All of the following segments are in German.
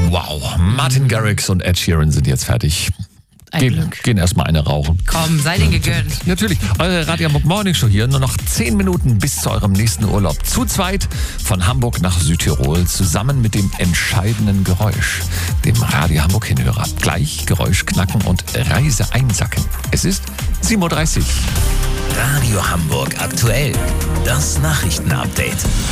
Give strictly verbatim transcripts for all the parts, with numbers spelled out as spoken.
Wow, Martin Garrix und Ed Sheeran sind jetzt fertig. Ein Gehen, Glück. gehen erstmal eine rauchen. Komm, sei denen gegönnt. Natürlich, eure Radio Hamburg Morning Show hier. Nur noch zehn Minuten bis zu eurem nächsten Urlaub. Zu zweit von Hamburg nach Südtirol, zusammen mit dem entscheidenden Geräusch, dem Radio Hamburg Hinhörer. Gleich Geräusch knacken und Reise einsacken. Es ist sieben Uhr dreißig. Radio Hamburg aktuell. Das Nachrichtenupdate.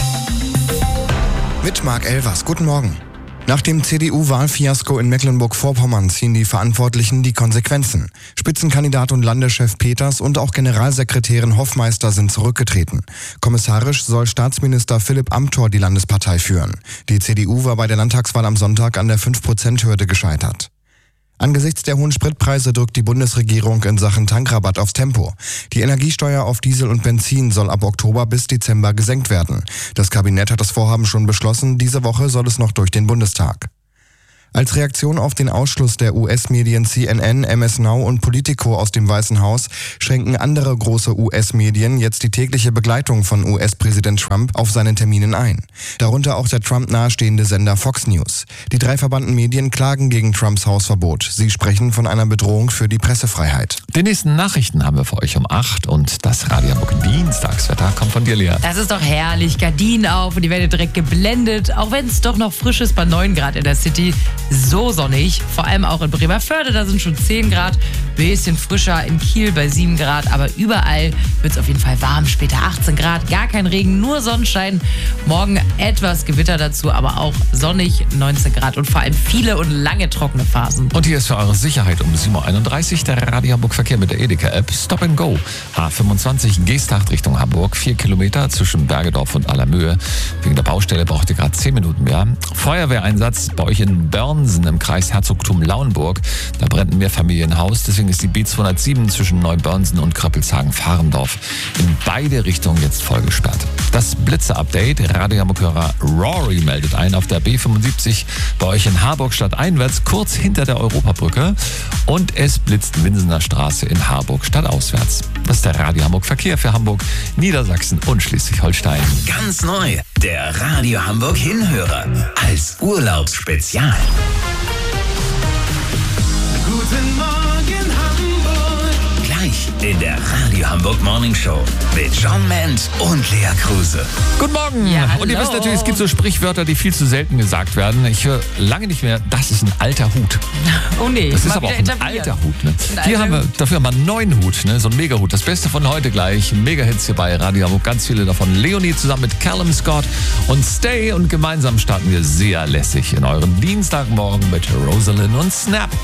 Mit Marc Elvers. Guten Morgen. Nach dem C D U-Wahlfiasko in Mecklenburg-Vorpommern ziehen die Verantwortlichen die Konsequenzen. Spitzenkandidat und Landeschef Peters und auch Generalsekretärin Hoffmeister sind zurückgetreten. Kommissarisch soll Staatsminister Philipp Amthor die Landespartei führen. Die C D U war bei der Landtagswahl am Sonntag an der fünf Prozent Hürde gescheitert. Angesichts der hohen Spritpreise drückt die Bundesregierung in Sachen Tankrabatt aufs Tempo. Die Energiesteuer auf Diesel und Benzin soll ab Oktober bis Dezember gesenkt werden. Das Kabinett hat das Vorhaben schon beschlossen. Diese Woche soll es noch durch den Bundestag. Als Reaktion auf den Ausschluss der U S-Medien C N N, M S Now und Politico aus dem Weißen Haus schränken andere große U S-Medien jetzt die tägliche Begleitung von U S-Präsident Trump auf seinen Terminen ein. Darunter auch der Trump nahestehende Sender Fox News. Die drei verbannten Medien klagen gegen Trumps Hausverbot. Sie sprechen von einer Bedrohung für die Pressefreiheit. Die nächsten Nachrichten haben wir für euch um acht und das Radio Hamburg Dienstagswetter kommt von dir, Lea. Das ist doch herrlich. Gardinen auf und die werden direkt geblendet. Auch wenn es doch noch frisch ist bei neun Grad in der City. So sonnig, vor allem auch in Bremervörde, da sind schon zehn Grad, bisschen frischer in Kiel bei sieben Grad, aber überall wird es auf jeden Fall warm, später achtzehn Grad, gar kein Regen, nur Sonnenschein, morgen etwas Gewitter dazu, aber auch sonnig, neunzehn Grad und vor allem viele und lange trockene Phasen. Und hier ist für eure Sicherheit um sieben Uhr einunddreißig der Radio Hamburg Verkehr mit der Edeka-App Stop and Go. A fünfundzwanzig Geesthacht Richtung Hamburg, vier Kilometer zwischen Bergedorf und Allermöhe. Wegen der Baustelle braucht ihr gerade zehn Minuten mehr. Feuerwehreinsatz bei euch in Börnsen im Kreis Herzogtum Lauenburg. Da brennt ein Mehrfamilienhaus, deswegen ist die B zweihundertsieben zwischen Neubörnsen und Kröppelshagen-Fahrendorf in beide Richtungen jetzt voll gesperrt. Das Blitze-Update, Radio Hamburg-Hörer Rory meldet ein auf der B fünfundsiebzig bei euch in Harburg stadteinwärts, kurz hinter der Europabrücke, und es blitzt Winsener Straße in Harburg stadtauswärts. Das ist der Radio Hamburg Verkehr für Hamburg, Niedersachsen und Schleswig-Holstein. Ganz neu, der Radio Hamburg Hinhörer als Urlaubsspezial. Guten Morgen Hamburg. Gleich in der Radio Hamburg Morning Show mit John Ment und Lea Kruse. Guten Morgen! Ja, hallo. Und ihr wisst natürlich, es gibt so Sprichwörter, die viel zu selten gesagt werden. Ich höre lange nicht mehr, das ist ein alter Hut. Oh nee, Das ist mal aber auch wieder ein etabliert. alter Hut. Ne? Ein Hier alter haben wir, dafür haben wir einen neuen Hut, ne? So ein Mega-Hut. Das Beste von heute gleich. Mega-Hits hier bei Radio Hamburg. Ganz viele davon. Leonie zusammen mit Callum Scott und Stay. Und gemeinsam starten wir sehr lässig in euren Dienstagmorgen mit Rosalind und Snap.